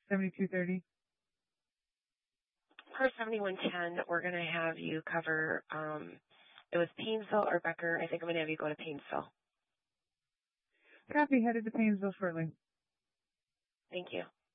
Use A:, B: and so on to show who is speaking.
A: 7230.
B: Per 7110, we're going to have you cover, it was Paynesville or Becker. I think I'm going to have you go to Paynesville.
A: Copy, headed to Paynesville shortly.
B: Thank you.